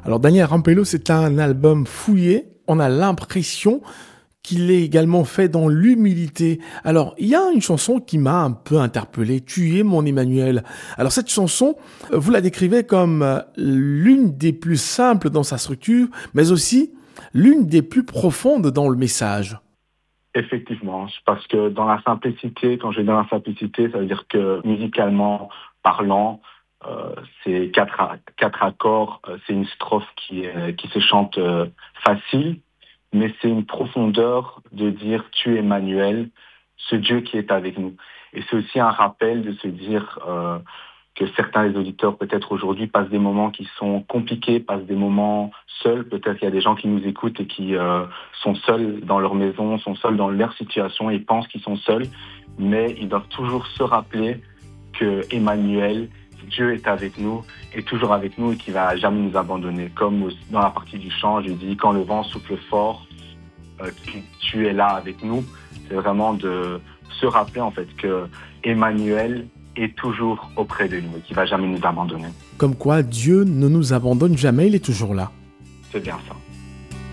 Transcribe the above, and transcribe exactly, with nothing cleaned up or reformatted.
Alors Daniel Rampello, c'est un album fouillé. On a l'impression qu'il est également fait dans l'humilité. Alors, il y a une chanson qui m'a un peu interpellé, Tu es mon Emmanuel. Alors cette chanson, vous la décrivez comme l'une des plus simples dans sa structure, mais aussi l'une des plus profondes dans le message. Effectivement, parce que dans la simplicité, quand je dis dans la simplicité, ça veut dire que musicalement parlant, euh, c'est quatre, a- quatre accords, euh, c'est une strophe qui, est- qui se chante euh, facile, mais c'est une profondeur de dire tu es Emmanuel, ce Dieu qui est avec nous. Et c'est aussi un rappel de se dire euh, que certains des auditeurs peut-être aujourd'hui passent des moments qui sont compliqués, passent des moments seuls. Peut-être qu'il y a des gens qui nous écoutent et qui euh, sont seuls dans leur maison, sont seuls dans leur situation et pensent qu'ils sont seuls, mais ils doivent toujours se rappeler que Emmanuel, Dieu est avec nous, est toujours avec nous et qu'il va jamais nous abandonner. Comme dans la partie du chant, je dis quand le vent souffle fort, euh, tu, tu es là avec nous. C'est vraiment de se rappeler en fait que Emmanuel est toujours auprès de nous et qu'il va jamais nous abandonner. Comme quoi Dieu ne nous abandonne jamais, il est toujours là. C'est bien ça.